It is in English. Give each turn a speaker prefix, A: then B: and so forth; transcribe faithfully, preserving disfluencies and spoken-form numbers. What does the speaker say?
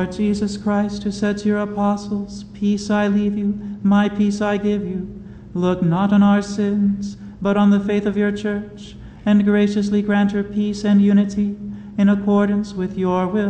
A: Lord Jesus Christ, who said to your apostles, "Peace I leave you, my peace I give you," look not on our sins, but on the faith of your church, and graciously grant her peace and unity in accordance with your will.